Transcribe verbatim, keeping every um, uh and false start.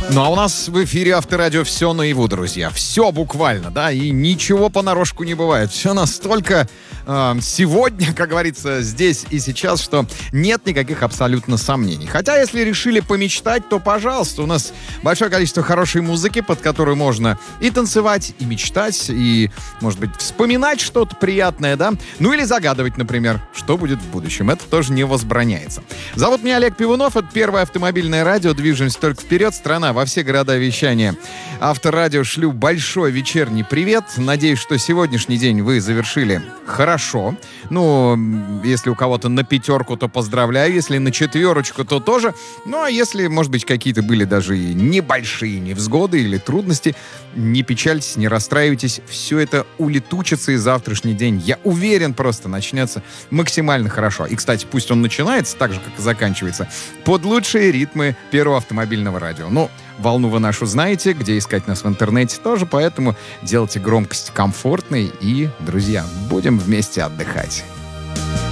Ну а у нас в эфире Авторадио все наяву, друзья. Все буквально, да, и ничего понарошку не бывает. Все настолько э, сегодня, как говорится, здесь и сейчас, что нет никаких абсолютно сомнений. Хотя, если решили помечтать, то, пожалуйста, у нас большое количество хорошей музыки, под которую можно и танцевать, и мечтать, и, может быть, вспоминать что-то приятное, да, ну или загадывать, например, что будет в будущем. Это тоже не возбраняется. Зовут меня Олег Пивунов, это первое автомобильное радио, движемся только вперед, страна во все города вещания. Авторадио шлю большой вечерний привет. Надеюсь, что сегодняшний день вы завершили хорошо. Ну, если у кого-то на пятерку, то поздравляю. Если на четверочку, то тоже. Ну, а если, может быть, какие-то были даже и небольшие невзгоды или трудности, не печальтесь, не расстраивайтесь. Все это улетучится, и завтрашний день, я уверен, просто начнется максимально хорошо. И, кстати, пусть он начинается так же, как и заканчивается, под лучшие ритмы первого автомобильного радио. Ну, волну вы нашу знаете, где искать нас в интернете тоже, поэтому делайте громкость комфортной и, друзья, будем вместе отдыхать.